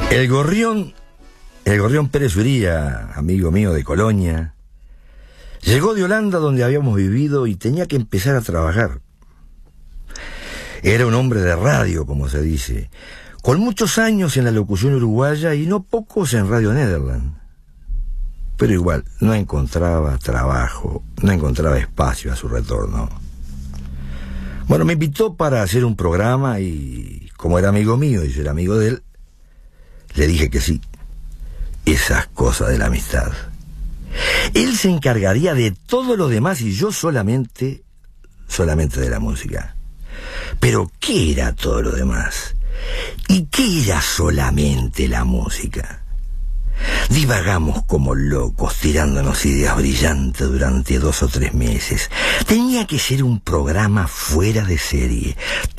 El Gorrión Pérez Uría, amigo mío de Colonia, llegó de Holanda, donde habíamos vivido, y tenía que empezar a trabajar. Era un hombre de radio, como se dice, con muchos años en la locución uruguaya y no pocos en Radio Nederland. Pero igual, no encontraba trabajo, no encontraba espacio a su retorno. Bueno, me invitó para hacer un programa y, como era amigo mío y yo era amigo de él, le dije que sí. Esas cosas de la amistad. Él se encargaría de todo lo demás y yo solamente de la música. Pero ¿qué era todo lo demás? ¿Y qué era solamente la música? Divagamos como locos, tirándonos ideas brillantes durante 2 o 3 meses. Tenía que ser un programa fuera de serie.